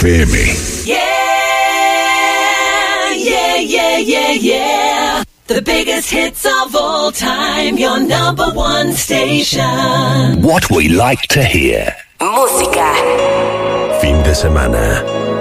FM. Yeah, yeah, yeah, yeah, yeah. The biggest hits of all time, your number one station. What we like to hear. Música. Fin de semana.